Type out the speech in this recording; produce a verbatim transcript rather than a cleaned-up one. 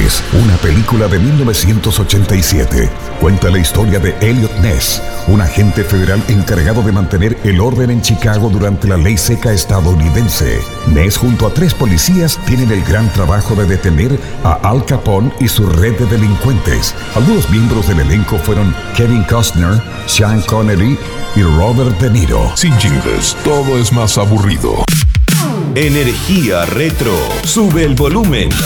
Ness, una película de mil novecientos ochenta y siete. Cuenta la historia de Elliot Ness, un agente federal encargado de mantener el orden en Chicago durante la ley seca estadounidense. Ness junto a tres policías tienen el gran trabajo de detener a Al Capone y su red de delincuentes. Algunos miembros del elenco fueron Kevin Costner, Sean Connery y Robert De Niro. Sin jingles, todo es más aburrido. Energía retro. Sube el volumen.